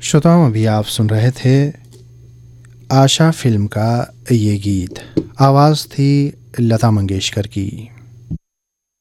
श्रोताओं, अभी आप सुन रहे थे आशा फिल्म का ये गीत। आवाज़ थी लता मंगेशकर की।